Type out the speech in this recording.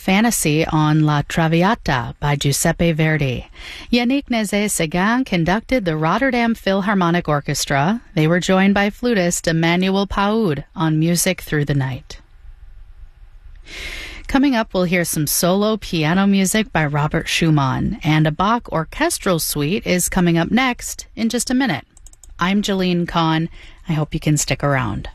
Fantasy on La Traviata by Giuseppe Verdi. Yannick Nézet-Séguin conducted the Rotterdam Philharmonic Orchestra. They were joined by flutist Emmanuel Paoud on Music Through the Night. Coming up, we'll hear some solo piano music by Robert Schumann, and a Bach orchestral suite is coming up next in just a minute. I'm Jolene Kahn. I hope you can stick around.